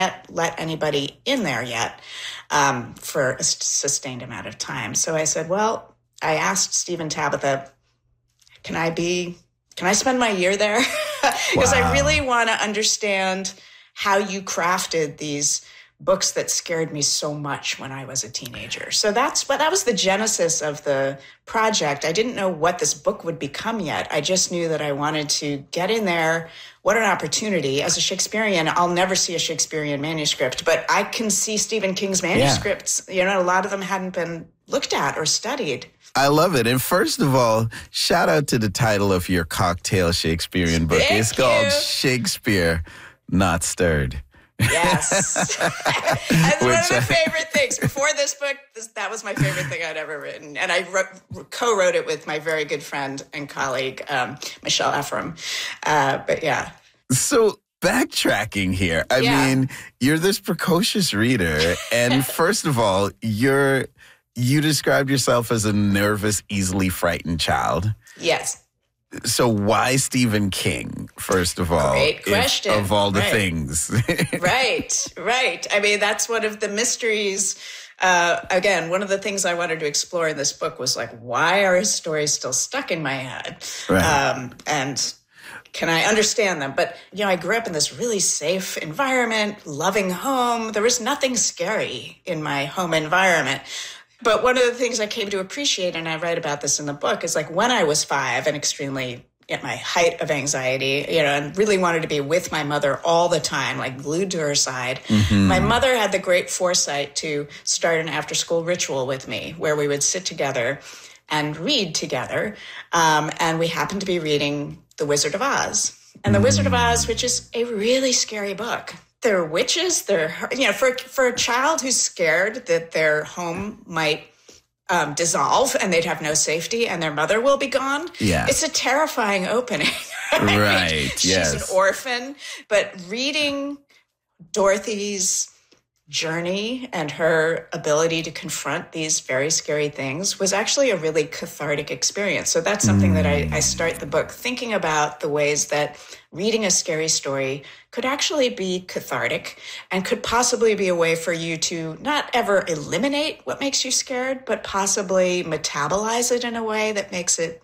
let anybody in there yet for a sustained amount of time. So I said, well, I asked Steve and Tabitha, can I spend my year there? Because I really want to understand how you crafted these books that scared me so much when I was a teenager. So that was the genesis of the project. I didn't know what this book would become yet. I just knew that I wanted to get in there. What an opportunity. As a Shakespearean, I'll never see a Shakespearean manuscript, but I can see Stephen King's manuscripts. Yeah. A lot of them hadn't been looked at or studied. I love it. And first of all, shout out to the title of your cocktail Shakespearean book. It's called Shakespeare Not Stirred. Yes. That's one of my favorite things. Before this book, that was my favorite thing I'd ever written. And I co-wrote it with my very good friend and colleague, Michelle Ephraim. But yeah. So backtracking here, I mean, you're this precocious reader. And first of all, you described yourself as a nervous, easily frightened child. Yes. So why Stephen King, first of all? Great question. Of all the things. Right. I mean, that's one of the mysteries. Again, one of the things I wanted to explore in this book was like, why are his stories still stuck in my head? Right. And can I understand them? But, I grew up in this really safe environment, loving home. There was nothing scary in my home environment. But one of the things I came to appreciate, and I write about this in the book, is like when I was 5 and extremely at my height of anxiety, and really wanted to be with my mother all the time, like glued to her side. Mm-hmm. My mother had the great foresight to start an after-school ritual with me where we would sit together and read together. And we happened to be reading The Wizard of Oz. And The Wizard of Oz, which is a really scary book. They're witches. They're, for a child who's scared that their home might dissolve and they'd have no safety and their mother will be gone. Yeah. It's a terrifying opening. Right. She's an orphan. But reading Dorothy's journey and her ability to confront these very scary things was actually a really cathartic experience. So that's something that I start the book thinking about, the ways that reading a scary story could actually be cathartic and could possibly be a way for you to not ever eliminate what makes you scared, but possibly metabolize it in a way that makes it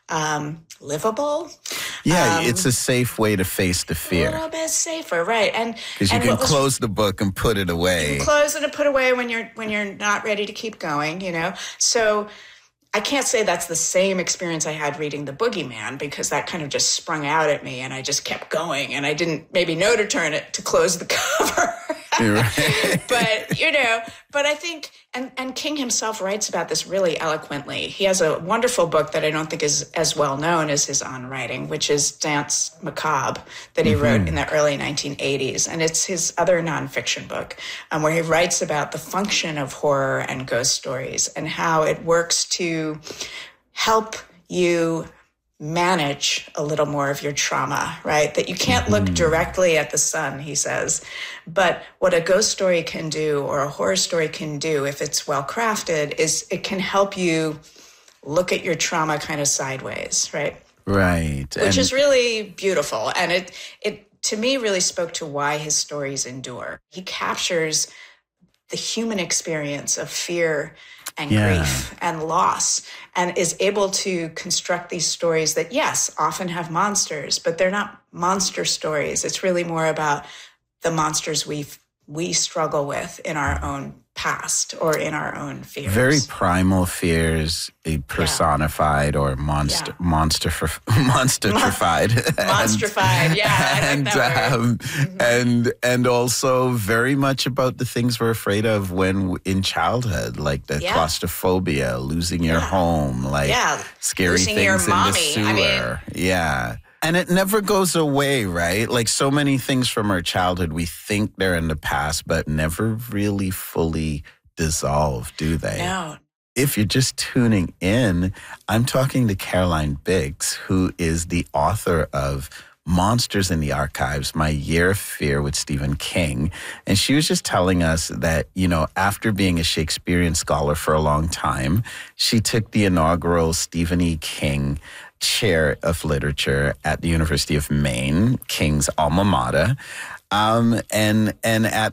livable. Yeah, it's a safe way to face the fear. A little bit safer, right? Because you can close the book and put it away. You can close it and put away when you're not ready to keep going, So I can't say that's the same experience I had reading The Boogeyman, because that kind of just sprung out at me and I just kept going and I didn't maybe know to turn it to close the cover. Right. But I think, and King himself writes about this really eloquently. He has a wonderful book that I don't think is as well known as his own writing, which is Danse Macabre, that he wrote in the early 1980s. And it's his other nonfiction book where he writes about the function of horror and ghost stories and how it works to help you manage a little more of your trauma, right? That you can't look directly at the sun, he says. But what a ghost story can do, or a horror story can do, if it's well crafted, is it can help you look at your trauma kind of sideways, right? Right. Which is really beautiful. And it to me really spoke to why his stories endure. He captures the human experience of fear and grief and loss, and is able to construct these stories that, yes, often have monsters, but they're not monster stories. It's really more about the monsters we struggle with in our own past or in our own fears. Very primal fears, personified or monstrified. Monstrified, I like that word. And also very much about the things we're afraid of when in childhood, like the claustrophobia, losing your home, scary losing things your in mommy. the sewer. And it never goes away, right? Like so many things from our childhood, we think they're in the past, but never really fully dissolve, do they? No. If you're just tuning in, I'm talking to Caroline Biggs, who is the author of Monsters in the Archives, My Year of Fear with Stephen King. And she was just telling us that, after being a Shakespearean scholar for a long time, she took the inaugural Stephen E. King Chair of Literature at the University of Maine, King's alma mater. And at